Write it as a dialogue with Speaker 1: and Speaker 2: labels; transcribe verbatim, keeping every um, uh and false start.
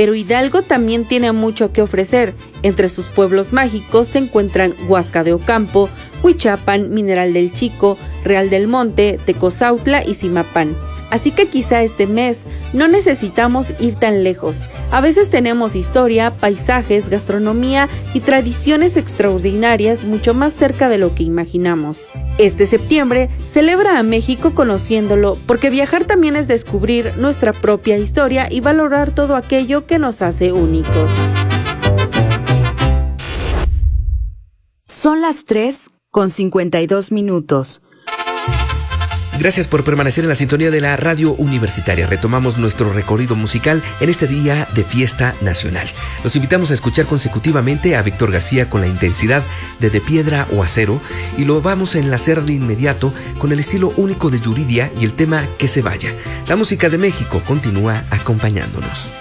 Speaker 1: Pero Hidalgo también tiene mucho que ofrecer. Entre sus pueblos mágicos se encuentran Huasca de Ocampo, Huichapan, Mineral del Chico, Real del Monte, Tecozautla y Zimapán. Así que quizá este mes no necesitamos ir tan lejos. A veces tenemos historia, paisajes, gastronomía y tradiciones extraordinarias mucho más cerca de lo que imaginamos. Este septiembre celebra a México conociéndolo, porque viajar también es descubrir nuestra propia historia y valorar todo aquello que nos hace únicos.
Speaker 2: Son las tres con cincuenta y dos minutos.
Speaker 3: Gracias por permanecer en la sintonía de la radio universitaria. Retomamos nuestro recorrido musical en este día de fiesta nacional. Los invitamos a escuchar consecutivamente a Víctor García con la intensidad de De Piedra o Acero, y lo vamos a enlazar de inmediato con el estilo único de Yuridia y el tema Que se vaya. La música de México continúa acompañándonos.